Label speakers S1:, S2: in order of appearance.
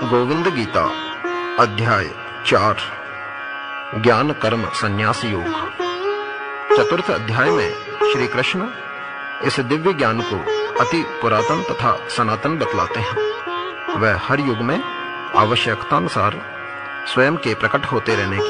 S1: गोविंद गीता अध्याय 4 ज्ञान कर्म संन्यास योग। चतुर्थ अध्याय में श्री कृष्ण इस दिव्य ज्ञान को अति पुरातन तथा सनातन बतलाते हैं। वह हर युग में आवश्यकतानुसार स्वयं के प्रकट होते रहने की